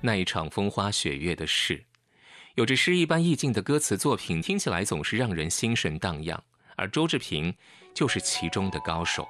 那一场风花雪月的事。有着诗一般意境的歌词作品，听起来总是让人心神荡漾，而周志平就是其中的高手。